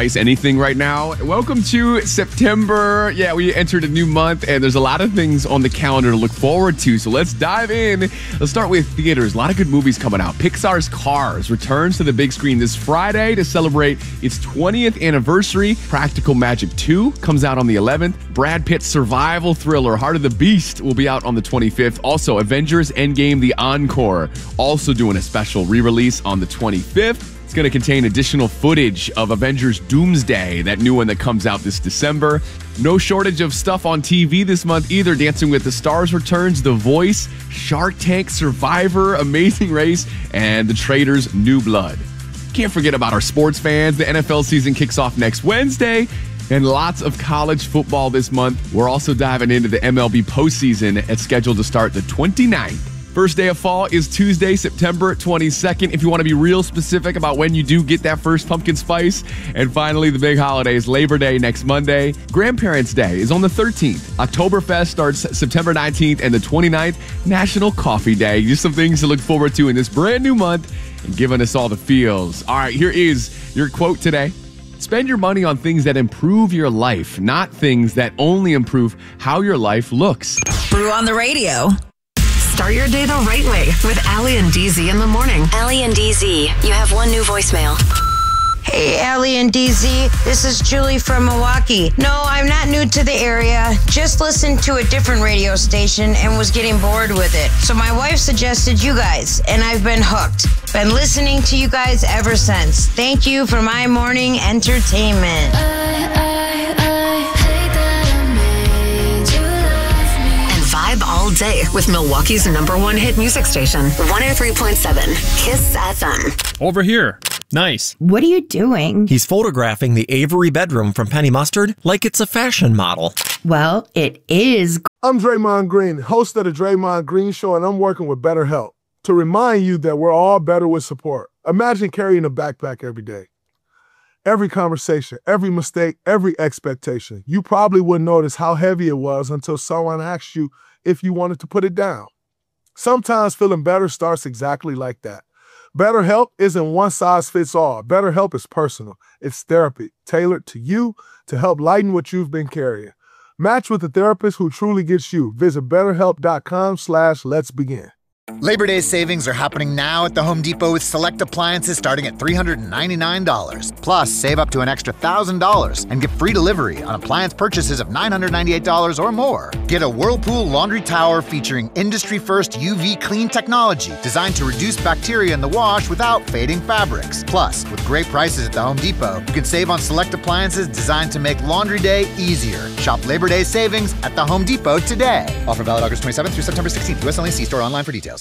spice anything right now. Welcome to September. Yeah, we entered a new month, and there's a lot of things on the calendar to look forward to. So let's dive in. Let's start with theaters. A lot of good movies coming out. Pixar's Cars returns to the big screen this Friday to celebrate its 20th anniversary. Practical Magic 2 comes out on the 11th. Brad Pitt's survival thriller Heart of the Beast will be out on the 25th. Also, Avengers Endgame The Encore also doing a special re-release on the 25th. It's going to contain additional footage of Avengers Doomsday, that new one that comes out this December. No shortage of stuff on TV this month either. Dancing with the Stars returns, The Voice, Shark Tank, Survivor, Amazing Race, and The Traitors New Blood. Can't forget about our sports fans. The NFL season kicks off next Wednesday, and lots of college football this month. We're also diving into the MLB postseason. It's scheduled to start the 29th. First day of fall is Tuesday, September 22nd. If you want to be real specific about when you do get that first pumpkin spice. And finally, the big holidays, Labor Day next Monday. Grandparents' Day is on the 13th. Oktoberfest starts September 19th, and the 29th, National Coffee Day. Just some things to look forward to in this brand new month and giving us all the feels. All right, here is your quote today. Spend your money on things that improve your life, not things that only improve how your life looks. Brew on the radio. Start your day the right way with Allie and DZ in the morning. Allie and DZ, you have one new voicemail. Hey, Allie and DZ, this is Julie from Milwaukee. No, I'm not new to the area. Just listened to a different radio station and was getting bored with it. So my wife suggested you guys, and I've been hooked. Been listening to you guys ever since. Thank you for my morning entertainment. Vibe all day with Milwaukee's #1 hit music station, 103.7 Kiss FM. Over here. Nice. What are you doing? He's photographing the Avery bedroom from Penny Mustard like it's a fashion model. Well, it is. I'm Draymond Green, host of the Draymond Green Show, and I'm working with BetterHelp to remind you that we're all better with support. Imagine carrying a backpack every day. Every conversation, every mistake, every expectation. You probably wouldn't notice how heavy it was until someone asked you if you wanted to put it down. Sometimes feeling better starts exactly like that. BetterHelp isn't one size fits all. BetterHelp is personal. It's therapy tailored to you to help lighten what you've been carrying. Match with a therapist who truly gets you. Visit BetterHelp.com/let's begin. Labor Day savings are happening now at the Home Depot with select appliances starting at $399. Plus, save up to an extra $1,000 and get free delivery on appliance purchases of $998 or more. Get a Whirlpool laundry tower featuring industry-first UV clean technology designed to reduce bacteria in the wash without fading fabrics. Plus, with great prices at the Home Depot, you can save on select appliances designed to make laundry day easier. Shop Labor Day savings at the Home Depot today. Offer valid August 27th through September 16th. U.S. only. See store online for details.